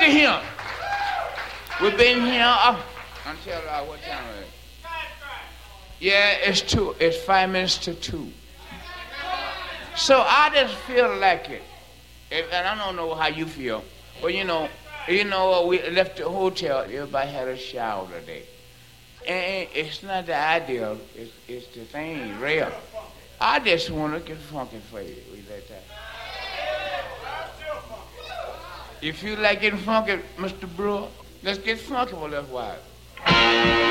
at here. We've been here up until what time is it? Yeah, it's 2. It's 5 minutes to 2. So I just feel like it. And I don't know how you feel. But you know, we left the hotel. Everybody had a shower today. And it's not the ideal. It's the thing, real. I just want to get funky for you. We like that. If you like getting funky, Mr. Brewer, let's get funky for a little while.